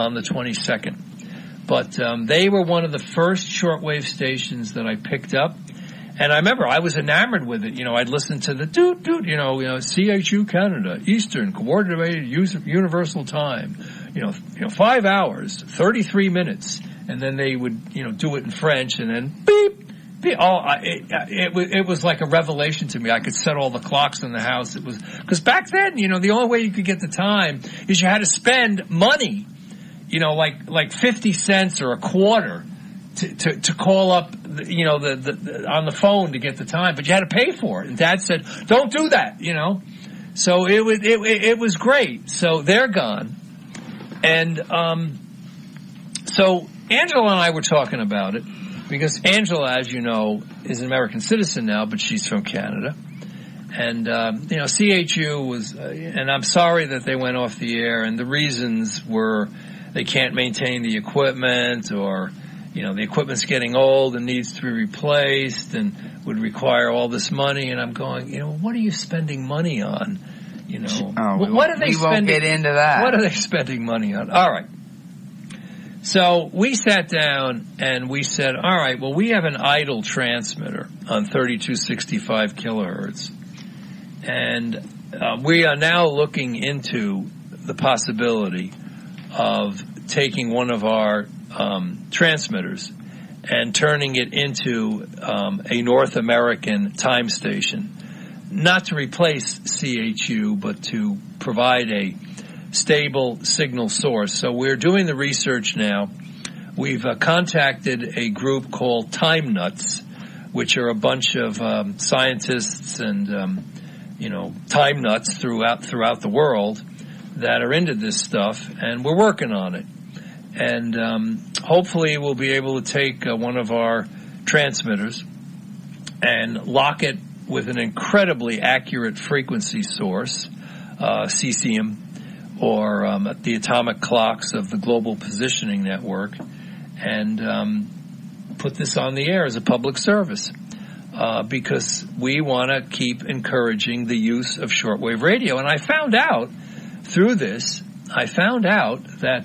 on the 22nd. But they were one of the first shortwave stations that I picked up. And I remember I was enamored with it. I'd listen to the CHU Canada, Eastern Coordinated Universal Time, 5 hours, 33 minutes. And then they would, do it in French and then beep. It was like a revelation to me. I could set all the clocks in the house. It was, because back then, the only way you could get the time is you had to spend money, like 50 cents or a quarter to call up, the on the phone to get the time, but you had to pay for it. And Dad said, don't do that, So it was great. So they're gone. And, so Angela and I were talking about it. Because Angela, as you know, is an American citizen now, but she's from Canada. And, CHU was, and I'm sorry that they went off the air, and the reasons were they can't maintain the equipment, or, the equipment's getting old and needs to be replaced and would require all this money. And I'm going, what are you spending money on? What are they spending? We won't get into that. What are they spending money on? All right. So we sat down and we said, all right, well, we have an idle transmitter on 3265 kilohertz. And we are now looking into the possibility of taking one of our transmitters and turning it into a North American time station. Not to replace CHU, but to provide a stable signal source. So we're doing the research now. We've contacted a group called Time Nuts, which are a bunch of scientists and time nuts throughout the world that are into this stuff, and we're working on it. And hopefully we'll be able to take one of our transmitters and lock it with an incredibly accurate frequency source, cesium, or the atomic clocks of the Global Positioning Network, and put this on the air as a public service, because we want to keep encouraging the use of shortwave radio. And I found out through this, that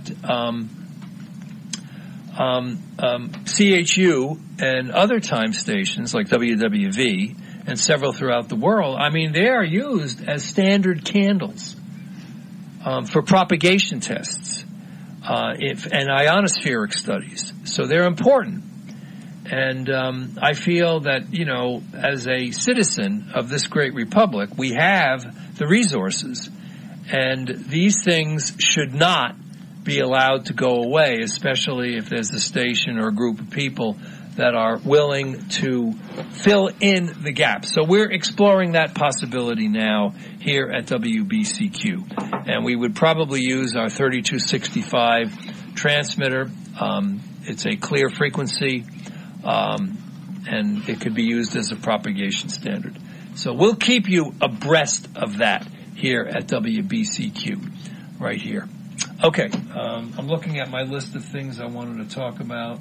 CHU and other time stations like WWV and several throughout the world, they are used as standard candles for propagation tests and ionospheric studies. So they're important. And I feel that, as a citizen of this great republic, we have the resources. And these things should not be allowed to go away, especially if there's a station or a group of people that are willing to fill in the gaps. So we're exploring that possibility now here at WBCQ. And we would probably use our 3265 transmitter. It's a clear frequency, and it could be used as a propagation standard. So we'll keep you abreast of that here at WBCQ, right here. Okay, I'm looking at my list of things I wanted to talk about.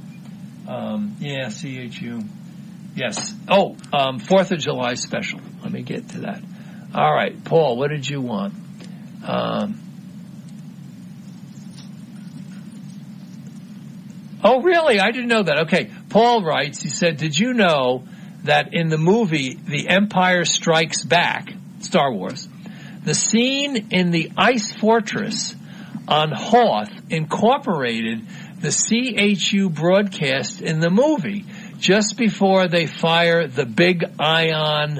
CHU. Yes. 4th of July special. Let me get to that. All right, Paul, what did you want? Oh, really? I didn't know that. Okay. Paul writes, he said, did you know that in the movie The Empire Strikes Back, Star Wars, the scene in the Ice Fortress on Hoth incorporated the CHU broadcast in the movie just before they fire the big ion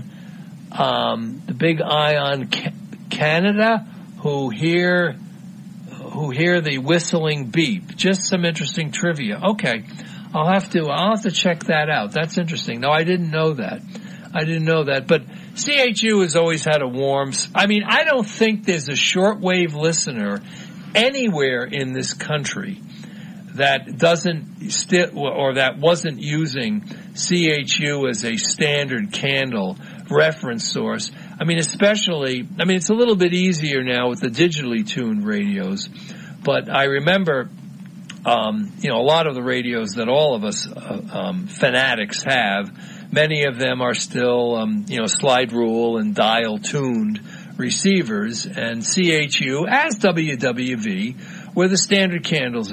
Canada, who hear the whistling beep. Just some interesting trivia. Okay, I'll have to check that out. That's interesting. No, I didn't know that. But CHU has always had a warm. I don't think there's a shortwave listener anywhere in this country that that wasn't using CHU as a standard candle reference source. Especially, it's a little bit easier now with the digitally tuned radios, but I remember, a lot of the radios that all of us, fanatics have, many of them are still, slide rule and dial tuned receivers, and CHU, as WWV, where the standard candles